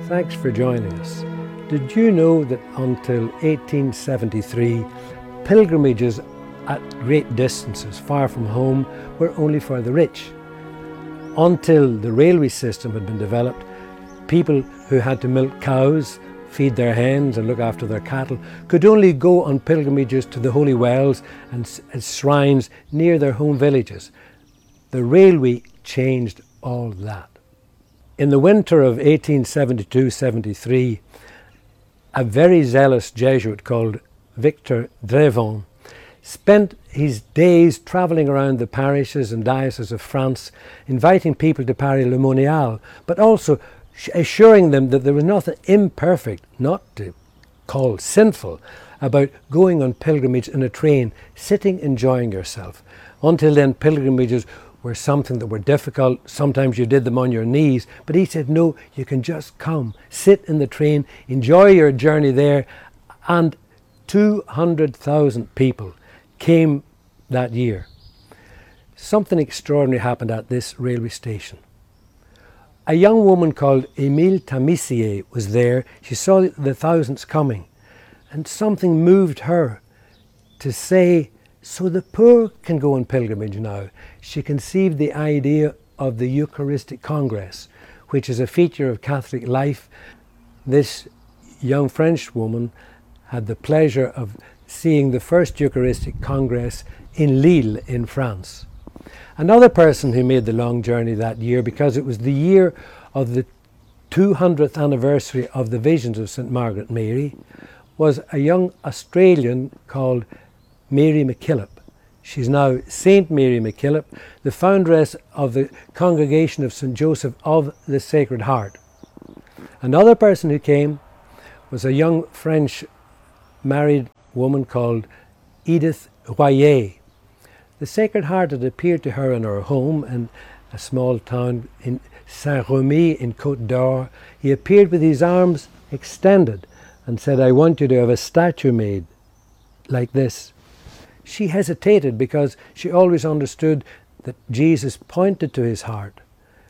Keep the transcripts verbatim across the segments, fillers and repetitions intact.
Thanks for joining us. Did you know that until eighteen seventy-three, pilgrimages at great distances far from home were only for the rich? Until the railway system had been developed, people who had to milk cows, feed their hens and look after their cattle could only go on pilgrimages to the holy wells and, and shrines near their home villages. The railway changed all that. In the winter of eighteen seventy-two seventy-three, a very zealous Jesuit called Victor Drevon spent his days travelling around the parishes and dioceses of France, inviting people to Paris-le-Monial, but also assuring them that there was nothing imperfect, not to call sinful, about going on pilgrimage in a train, sitting enjoying yourself. Until then, pilgrimages were something that were difficult. Sometimes you did them on your knees, but he said, no, you can just come, sit in the train, enjoy your journey there. And two hundred thousand people came that year. Something extraordinary happened at this railway station. A young woman called Émile Tamissier was there. She saw the thousands coming, and something moved her to say, so the poor can go on pilgrimage now. She conceived the idea of the Eucharistic Congress, which is a feature of Catholic life. This young French woman had the pleasure of seeing the first Eucharistic Congress in Lille in France. Another person who made the long journey that year, because it was the year of the two hundredth anniversary of the Visions of Saint Margaret Mary, was a young Australian called Mary MacKillop. She's now Saint Mary MacKillop, the foundress of the Congregation of Saint Joseph of the Sacred Heart. Another person who came was a young French married woman called Edith Royer. The Sacred Heart had appeared to her in her home in a small town in Saint-Remy in Côte d'Or. He appeared with his arms extended and said, I want you to have a statue made like this. She hesitated because she always understood that Jesus pointed to his heart.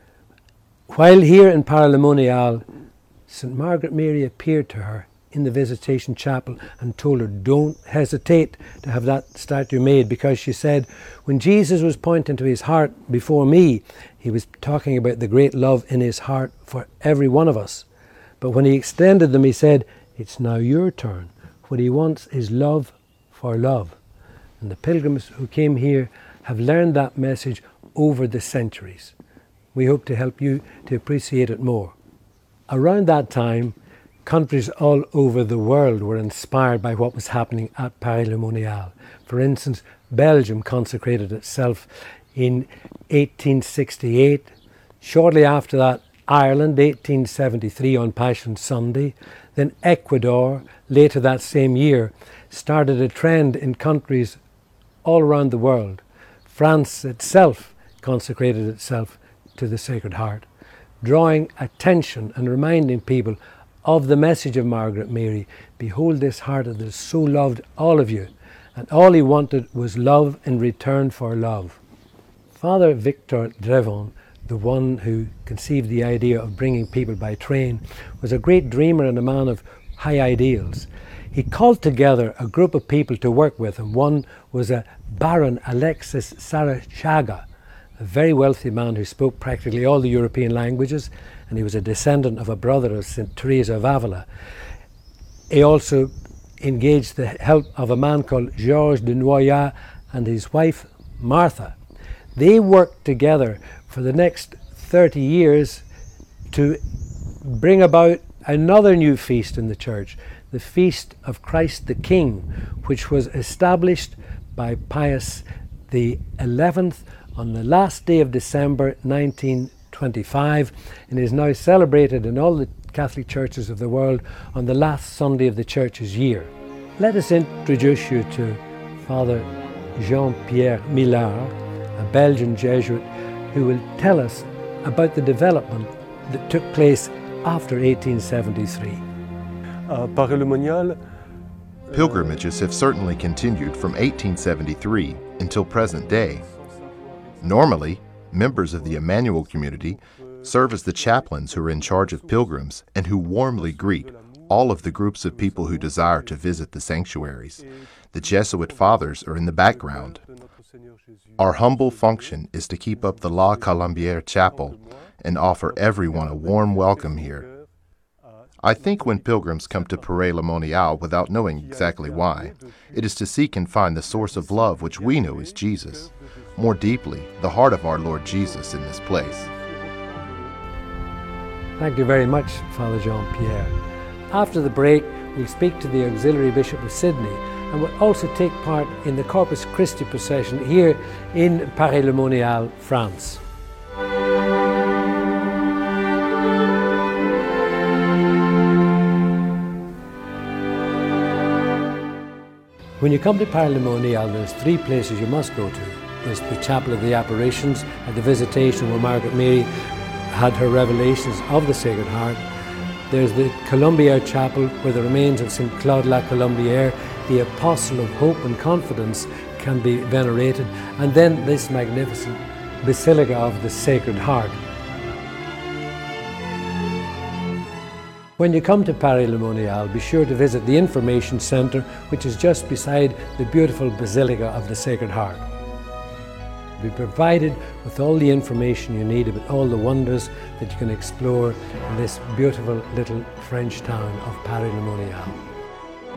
While here in Paris-le-Monial, Saint Margaret Mary appeared to her in the Visitation Chapel and told her, don't hesitate to have that statue made, because she said, when Jesus was pointing to his heart before me, he was talking about the great love in his heart for every one of us. But when he extended them, he said, it's now your turn. What he wants is love for love. And the pilgrims who came here have learned that message over the centuries. We hope to help you to appreciate it more. Around that time, countries all over the world were inspired by what was happening at Paris-le-Monial. For instance, Belgium consecrated itself in eighteen sixty-eight. Shortly after that, Ireland, eighteen seventy-three on Passion Sunday. Then Ecuador, later that same year, started a trend in countries all around the world. France itself consecrated itself to the Sacred Heart, drawing attention and reminding people of the message of Margaret Mary. Behold this heart that has so loved all of you, and all he wanted was love in return for love. Father Victor Drevon, the one who conceived the idea of bringing people by train, was a great dreamer and a man of high ideals. He called together a group of people to work with him. One was a Baron Alexis Sarachaga, a very wealthy man who spoke practically all the European languages, and he was a descendant of a brother of Saint Teresa of Avila. He also engaged the help of a man called Georges de Noyat and his wife Martha. They worked together for the next thirty years to bring about another new feast in the church, the Feast of Christ the King, which was established by Pius the eleventh on the last day of December nineteen twenty-five, and is now celebrated in all the Catholic churches of the world on the last Sunday of the church's year. Let us introduce you to Father Jean-Pierre Millard, a Belgian Jesuit, who will tell us about the development that took place after eighteen seventy-three. Uh, Paris-le-Monial. Pilgrimages have certainly continued from eighteen seventy-three until present day. Normally, members of the Emmanuel community serve as the chaplains who are in charge of pilgrims and who warmly greet all of the groups of people who desire to visit the sanctuaries. The Jesuit fathers are in the background. Our humble function is to keep up the La Colombière Chapel and offer everyone a warm welcome here. I think when pilgrims come to Paray-le-Monial without knowing exactly why, it is to seek and find the source of love which we know is Jesus. More deeply, the heart of our Lord Jesus in this place. Thank you very much, Father Jean-Pierre. After the break, we'll speak to the Auxiliary Bishop of Sydney and will also take part in the Corpus Christi procession here in Paray-le-Monial, France. When you come to Paray-le-Monial, there's three places you must go to. There's the Chapel of the Apparitions at the Visitation where Margaret Mary had her revelations of the Sacred Heart. There's the Colombière Chapel where the remains of Saint Claude la Colombière, the Apostle of Hope and Confidence, can be venerated. And then this magnificent Basilica of the Sacred Heart. When you come to Paray-le-Monial, be sure to visit the Information Centre, which is just beside the beautiful Basilica of the Sacred Heart. You'll be provided with all the information you need about all the wonders that you can explore in this beautiful little French town of Paray-le-Monial.